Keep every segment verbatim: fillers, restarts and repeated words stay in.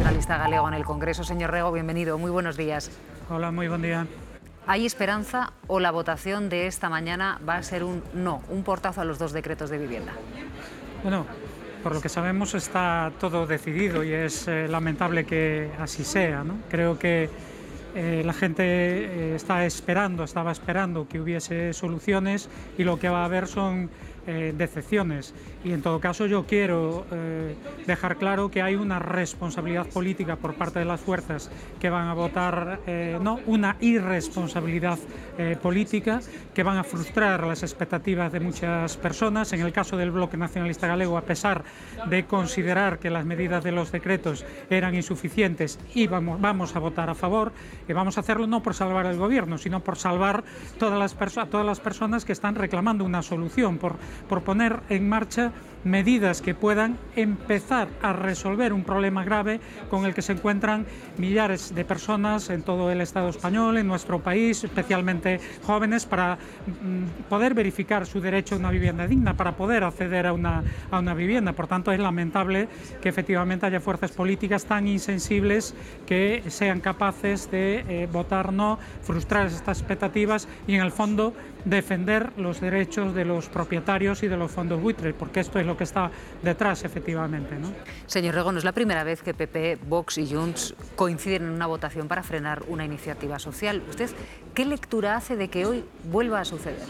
Nacionalista Galego en el Congreso. Señor Rego, bienvenido, muy buenos días. Hola, muy buen día. ¿Hay esperanza o la votación de esta mañana va a ser un no, un portazo a los dos decretos de vivienda? Bueno, por lo que sabemos está todo decidido y es eh, lamentable que así sea, ¿no? Creo que eh, la gente eh, está esperando, estaba esperando que hubiese soluciones y lo que va a haber son eh, decepciones. Y en todo caso yo quiero eh, dejar claro que hay una responsabilidad política por parte de las fuerzas que van a votar eh, no, una irresponsabilidad eh, política, que van a frustrar las expectativas de muchas personas. En el caso del Bloque Nacionalista Galego, a pesar de considerar que las medidas de los decretos eran insuficientes, y vamos, vamos a votar a favor, y vamos a hacerlo no por salvar al gobierno, sino por salvar todas las perso- a todas las personas que están reclamando una solución, por, por poner en marcha medidas que puedan empezar a resolver un problema grave con el que se encuentran millares de personas en todo el Estado español, en nuestro país, especialmente jóvenes, para mm, poder verificar su derecho a una vivienda digna, para poder acceder a una, a una vivienda. Por tanto, es lamentable que efectivamente haya fuerzas políticas tan insensibles que sean capaces de eh, votar no, frustrar estas expectativas y, en el fondo, defender los derechos de los propietarios y de los fondos buitres, porque esto es lo que está detrás, efectivamente, ¿no? Señor Rego, no es la primera vez que P P, Vox y Junts coinciden en una votación para frenar una iniciativa social. ¿Usted qué lectura hace de que hoy vuelva a suceder?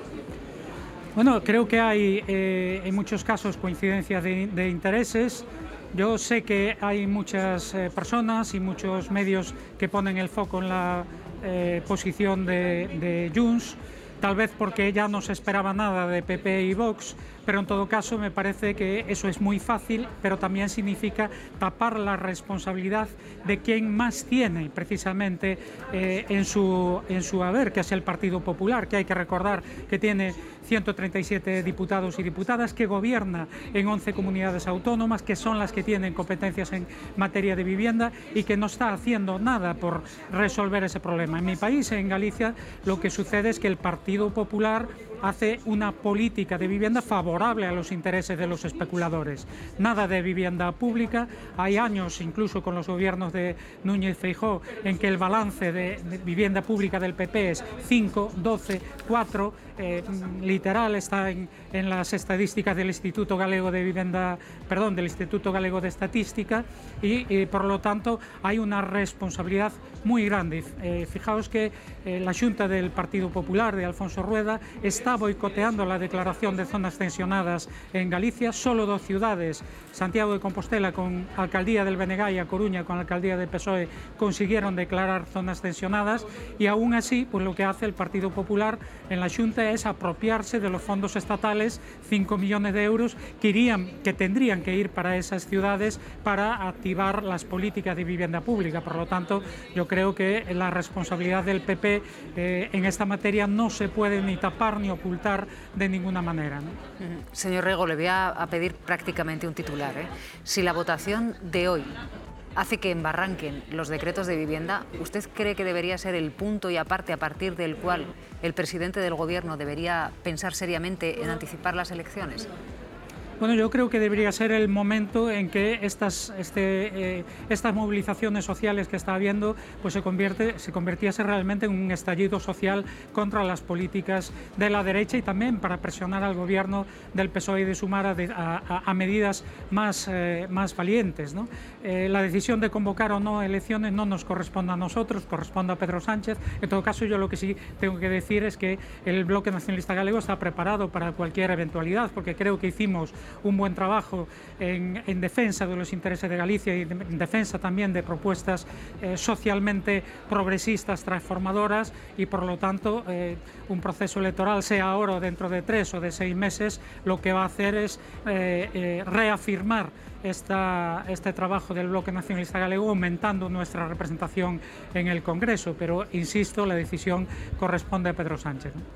Bueno, creo que hay eh, en muchos casos coincidencias de, de intereses. Yo sé que hay muchas eh, personas y muchos medios que ponen el foco en la eh, posición de, de Junts, tal vez porque ya no se esperaba nada de P P y Vox, pero en todo caso me parece que eso es muy fácil, pero también significa tapar la responsabilidad de quien más tiene precisamente eh, en, su, en su haber, que es el Partido Popular, que hay que recordar que tiene ciento treinta y siete diputados y diputadas, que gobierna en once comunidades autónomas, que son las que tienen competencias en materia de vivienda y que no está haciendo nada por resolver ese problema. En mi país, en Galicia, lo que sucede es que el Partido Popular hace una política de vivienda favorable a los intereses de los especuladores. Nada de vivienda pública. Hay años, incluso con los gobiernos de Núñez Feijóo, en que el balance de, de vivienda pública del P P es cinco, doce, cuatro, eh, literal, está en, en las estadísticas del Instituto Galego de Vivienda, perdón, del Instituto Galego de Estadística, y, y por lo tanto hay una responsabilidad muy grande. Eh, fijaos que eh, la Xunta del Partido Popular de Alfonso Rueda está boicoteando la declaración de zonas tensionadas en Galicia. Solo dos ciudades, Santiago de Compostela con alcaldía del Benegá y A Coruña con alcaldía del P S O E, consiguieron declarar zonas tensionadas, y aún así pues lo que hace el Partido Popular en la Xunta es apropiarse de los fondos estatales, cinco millones de euros que, irían, que tendrían que ir para esas ciudades para activar las políticas de vivienda pública. Por lo tanto, yo creo que la responsabilidad del P P eh, en esta materia no se puede ni tapar ni ocultar de ninguna manera, ¿no? Señor Rego, le voy a, a pedir prácticamente un titular, ¿eh? Si la votación de hoy hace que embarranquen los decretos de vivienda, ¿usted cree que debería ser el punto y aparte a partir del cual el presidente del Gobierno debería pensar seriamente en anticipar las elecciones? Bueno, yo creo que debería ser el momento en que estas, este, eh, estas movilizaciones sociales que está habiendo pues se, convierte, se convirtiese realmente en un estallido social contra las políticas de la derecha, y también para presionar al gobierno del P S O E y de Sumar a, a, a medidas más, eh, más valientes, ¿no? Eh, la decisión de convocar o no elecciones no nos corresponde a nosotros, corresponde a Pedro Sánchez. En todo caso, yo lo que sí tengo que decir es que el Bloque Nacionalista Galego está preparado para cualquier eventualidad, porque creo que hicimos un buen trabajo en, en defensa de los intereses de Galicia y de, en defensa también de propuestas eh, socialmente progresistas, transformadoras, y por lo tanto eh, un proceso electoral, sea ahora o dentro de tres o de seis meses, lo que va a hacer es eh, eh, reafirmar esta, este trabajo del Bloque Nacionalista Galego, aumentando nuestra representación en el Congreso, pero insisto, la decisión corresponde a Pedro Sánchez, ¿no?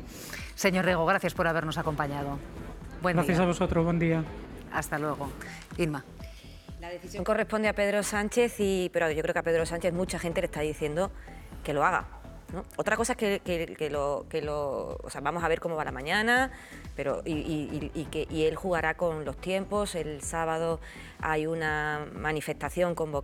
Señor Rego, gracias por habernos acompañado. Buen Gracias día. a vosotros, buen día. Hasta luego. Irma. La decisión corresponde a Pedro Sánchez, y, pero yo creo que a Pedro Sánchez mucha gente le está diciendo que lo haga, ¿no? Otra cosa es que, que, que, lo, que lo... O sea, vamos a ver cómo va la mañana, pero y, y, y, que, y él jugará con los tiempos. El sábado hay una manifestación convocada